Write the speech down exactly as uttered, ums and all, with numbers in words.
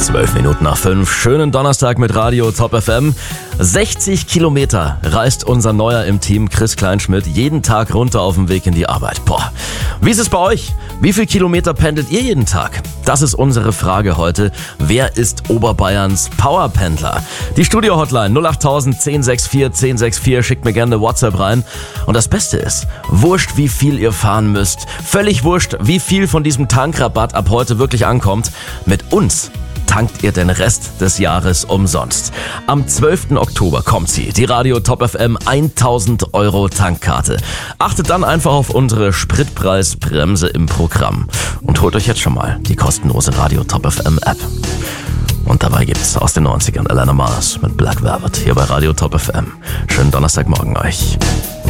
Zwölf Minuten nach fünf. Schönen Donnerstag mit Radio Top F M. sechzig Kilometer reist unser Neuer im Team Chris Kleinschmidt jeden Tag runter auf dem Weg in die Arbeit. Boah, wie ist es bei euch? Wie viel Kilometer pendelt ihr jeden Tag? Das ist unsere Frage heute. Wer ist Oberbayerns Powerpendler? Die Studio-Hotline null acht tausend, zehn sechs vier, zehn sechs vier. Schickt mir gerne eine WhatsApp rein. Und das Beste ist, wurscht wie viel ihr fahren müsst. Völlig wurscht, wie viel von diesem Tankrabatt ab heute wirklich ankommt. Mit uns tankt ihr den Rest des Jahres umsonst. Am zwölften Oktober kommt sie, die Radio Top F M tausend Euro Tankkarte. Achtet dann einfach auf unsere Spritpreisbremse im Programm und holt euch jetzt schon mal die kostenlose Radio Top F M App. Und dabei gibt's aus den neunzigern Elena Mars mit Black Velvet hier bei Radio Top F M. Schönen Donnerstagmorgen euch.